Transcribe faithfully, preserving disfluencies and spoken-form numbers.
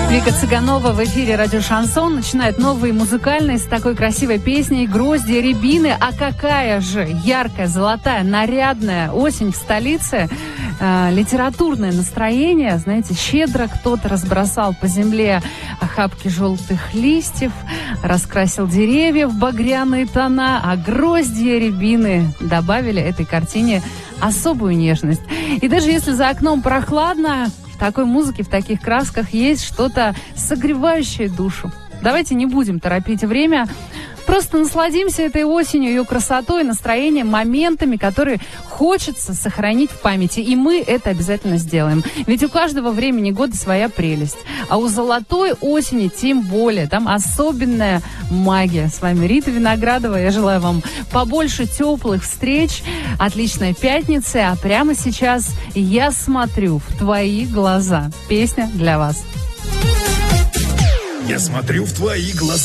Вика Цыганова в эфире радио «Шансон» начинает новый музыкальный с такой красивой песней «Гроздья рябины». А какая же яркая, золотая, нарядная осень в столице. Э, литературное настроение, знаете, щедро кто-то разбросал по земле охапки желтых листьев, раскрасил деревья в багряные тона, а гроздья рябины добавили этой картине особую нежность. И даже если за окном прохладно, в такой музыке, в таких красках есть что-то согревающее душу. Давайте не будем торопить время, просто насладимся этой осенью, ее красотой, настроением, моментами, которые хочется сохранить в памяти. И мы это обязательно сделаем. Ведь у каждого времени года своя прелесть. А у золотой осени тем более. Там особенная магия. С вами Рита Виноградова. Я желаю вам побольше теплых встреч, отличной пятницы. А прямо сейчас «Я смотрю в твои глаза». Песня для вас. Я смотрю в твои глаза.